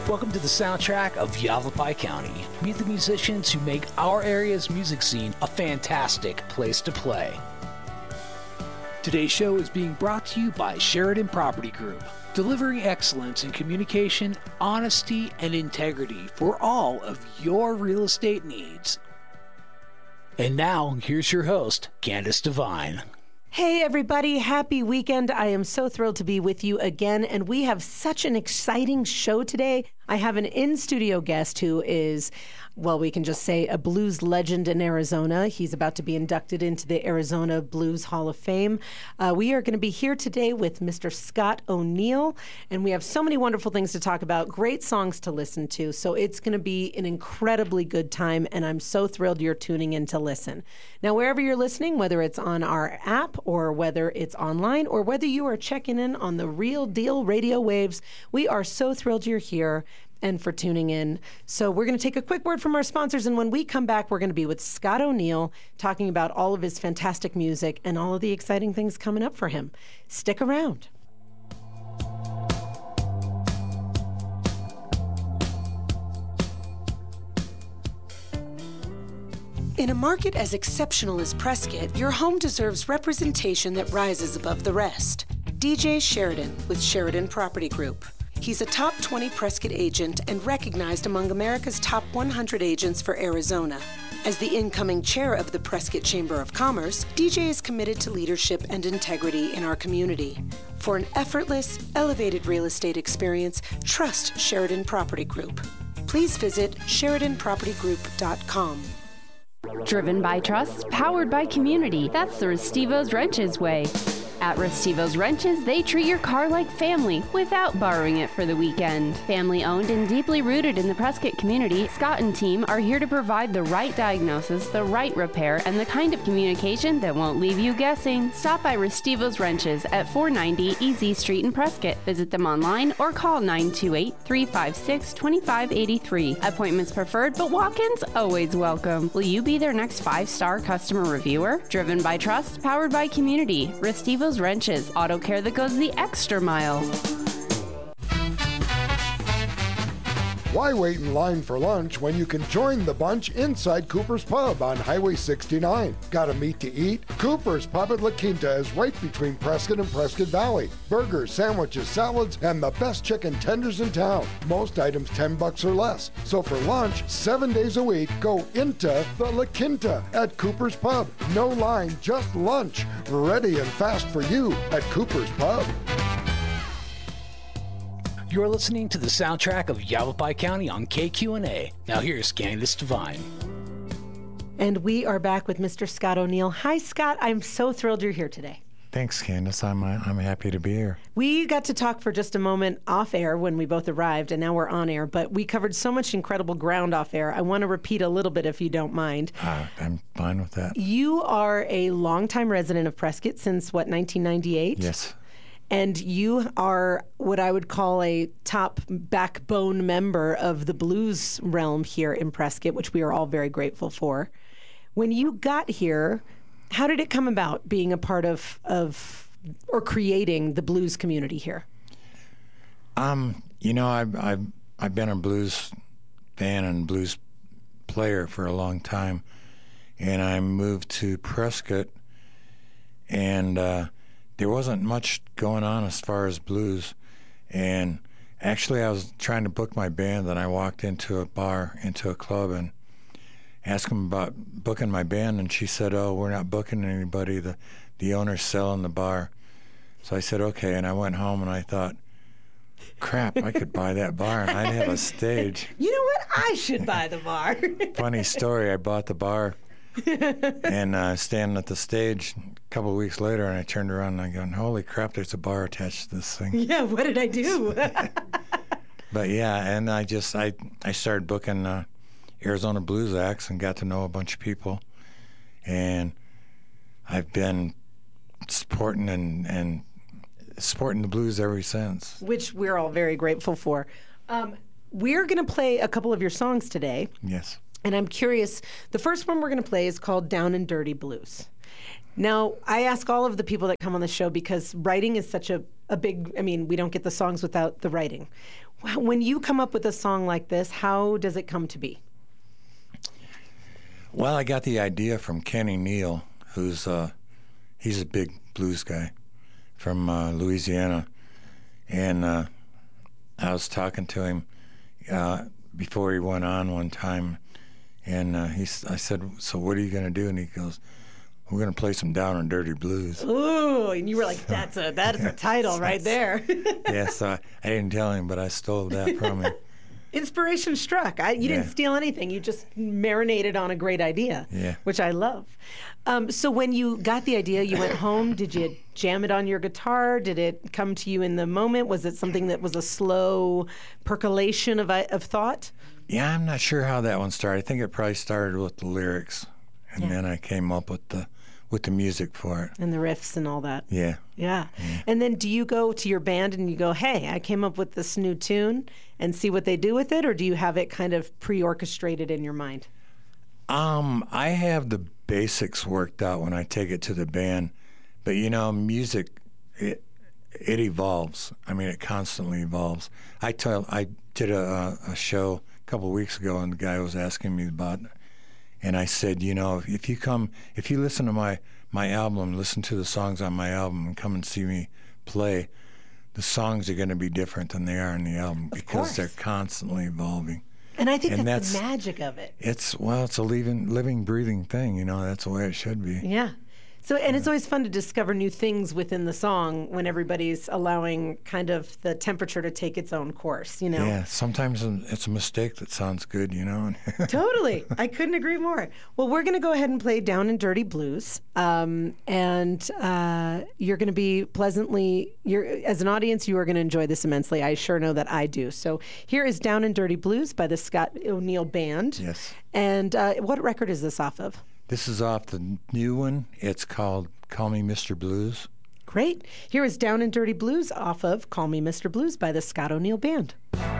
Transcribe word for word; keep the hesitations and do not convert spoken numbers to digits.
Welcome to the soundtrack of Yavapai County. Meet the musicians who make our area's music scene a fantastic place to play. Today's show is being brought to you by Sheridan Property Group, delivering excellence in communication, honesty, and integrity for all of your real estate needs. And now, here's your host, Candace Devine. Hey everybody, happy weekend. I am so thrilled to be with you again, and we have such an exciting show today. I have an in-studio guest who is, well, we can just say a blues legend in Arizona. He's about to be inducted into the Arizona Blues Hall of Fame. Uh, we are going to be here today with Mister Scott O'Neill, and we have so many wonderful things to talk about, great songs to listen to, so it's going to be an incredibly good time, and I'm so thrilled you're tuning in to listen. Now, wherever you're listening, whether it's on our app or whether it's online or whether you are checking in on the Real Deal radio waves, we are so thrilled you're here and for tuning in. So we're going to take a quick word from our sponsors, and when we come back, we're going to be with Scott O'Neill talking about all of his fantastic music and all of the exciting things coming up for him. Stick around. In a market as exceptional as Prescott, your home deserves representation that rises above the rest. D J Sheridan with Sheridan Property Group. He's a top twenty Prescott agent and recognized among America's top one hundred agents for Arizona. As the incoming chair of the Prescott Chamber of Commerce, D J is committed to leadership and integrity in our community. For an effortless, elevated real estate experience, trust Sheridan Property Group. Please visit Sheridan Property Group dot com. Driven by trust, powered by community. That's the Restivo's Wrenches way. At Restivo's Wrenches, they treat your car like family without borrowing it for the weekend. Family owned and deeply rooted in the Prescott community, Scott and team are here to provide the right diagnosis, the right repair, and the kind of communication that won't leave you guessing. Stop by Restivo's Wrenches at four ninety E Z Street in Prescott. Visit them online or call nine two eight, three five six, two five eight three. Appointments preferred, but walk-ins always welcome. Will you be their next five-star customer reviewer? Driven by trust, powered by community. Restivo's Wrenches, auto care that goes the extra mile. Why wait in line for lunch when you can join the bunch inside Cooper's Pub on Highway sixty-nine? Got a meat to eat? Cooper's Pub at La Quinta is right between Prescott and Prescott Valley. Burgers, sandwiches, salads, and the best chicken tenders in town. Most items ten bucks or less. So for lunch, seven days a week, go into the La Quinta at Cooper's Pub. No line, just lunch. Ready and fast for you at Cooper's Pub. You're listening to the soundtrack of Yavapai County on K Q N A. Now here's Candace Devine. And we are back with Mister Scott O'Neill. Hi, Scott. I'm so thrilled you're here today. Thanks, Candace. I'm uh, I'm happy to be here. We got to talk for just a moment off air when we both arrived, and now we're on air. But we covered so much incredible ground off air. I want to repeat a little bit if you don't mind. Uh, I'm fine with that. You are a longtime resident of Prescott since, what, nineteen ninety-eight? Yes. And you are what I would call a top backbone member of the blues realm here in Prescott, which we are all very grateful for. When you got here, how did it come about being a part of, of or creating the blues community here? Um, you know, I've, I've, I've been a blues fan and blues player for a long time, and I moved to Prescott, and uh, there wasn't much going on as far as blues. And actually, I was trying to book my band, and I walked into a bar, into a club, and asked them about booking my band, and she said, "Oh, we're not booking anybody. The the owner's selling the bar." So I said, "Okay," and I went home, and I thought, crap, I could buy that bar, and I'd have a stage. You know what? I should buy the bar. Funny story, I bought the bar, and uh, standing at the stage a couple of weeks later, and I turned around, and I go, holy crap, there's a bar attached to this thing. Yeah, what did I do? But yeah, and I just, I, I started booking uh, Arizona blues acts and got to know a bunch of people, and I've been supporting and, and supporting the blues ever since. Which we're all very grateful for. Um, we're going to play a couple of your songs today. Yes. And I'm curious, the first one we're going to play is called Down and Dirty Blues. Now, I ask all of the people that come on the show because writing is such a, a big, I mean, we don't get the songs without the writing. When you come up with a song like this, how does it come to be? Well, I got the idea from Kenny Neal, who's uh, he's a big blues guy from uh, Louisiana, and uh, I was talking to him uh, before he went on one time, and uh, he, I said, "So what are you going to do?" And he goes, "We're going to play some Down and Dirty Blues." Ooh, and you were like, "That's a that is a title right there." Yeah, so I, I didn't tell him, but I stole that from him. Inspiration struck. I, you Yeah. didn't steal anything. You just marinated on a great idea, Yeah. which I love. Um, so when you got the idea, you went home. Did you jam it on your guitar? Did it come to you in the moment? Was it something that was a slow percolation of of thought? Yeah, I'm not sure how that one started. I think it probably started with the lyrics, and Yeah. then I came up with the with the music for it. And the riffs and all that. Yeah. Yeah. And then do you go to your band and you go, "Hey, I came up with this new tune," and see what they do with it? Or do you have it kind of pre-orchestrated in your mind? Um, I have the basics worked out when I take it to the band, but you know, music, it it evolves. I mean, it constantly evolves. I tell, I did a, a show a couple of weeks ago, and the guy was asking me about, and I said, you know, if, if you come, if you listen to my my album, listen to the songs on my album, and come and see me play, the songs are going to be different than they are in the album Of because course. they're constantly evolving. And I think And that's, the that's- magic of it. It's well, it's a living, living, breathing thing. You know, that's the way it should be. Yeah. So, and it's always fun to discover new things within the song when everybody's allowing kind of the temperature to take its own course, you know? Yeah, sometimes it's a mistake that sounds good, you know. Totally. I couldn't agree more. Well, we're going to go ahead and play Down and Dirty Blues. Um, and uh, you're going to be pleasantly, you're, as an audience, you are going to enjoy this immensely. I sure know that I do. So here is Down and Dirty Blues by the Scott O'Neill Band. Yes. And uh, what record is this off of? This is off the new one. It's called Call Me Mister Blues. Great. Here is Down and Dirty Blues off of Call Me Mister Blues by the Scott O'Neill Band.